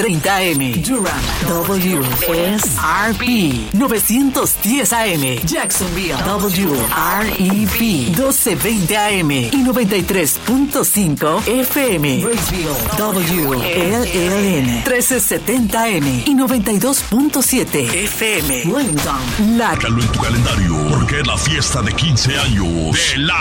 1330 AM. Durham, WSRP 910 AM. Jacksonville, WREP 1220 AM y 93.5 FM. Raceville, WLLN 1370 AM y 92.7 FM. Wellington, Márcalo en tu calendario, porque es la fiesta de 15 años de la